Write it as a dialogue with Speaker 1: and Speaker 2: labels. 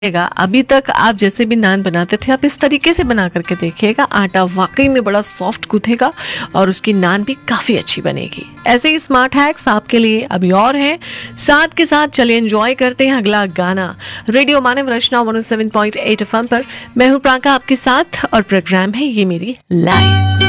Speaker 1: अभी तक आप जैसे भी नान बनाते थे आप इस तरीके से बना करके देखिएगा, आटा वाकई में बड़ा सॉफ्ट गूंथेगा और उसकी नान भी काफी अच्छी बनेगी। ऐसे ही स्मार्ट हैक्स आपके लिए अभी और हैं, साथ के साथ चलिए एंजॉय करते हैं अगला गाना। रेडियो मानव रचना 107.8 FM पर मैं हूं प्रांका आपके साथ और प्रोग्राम है ये मेरी लाइफ।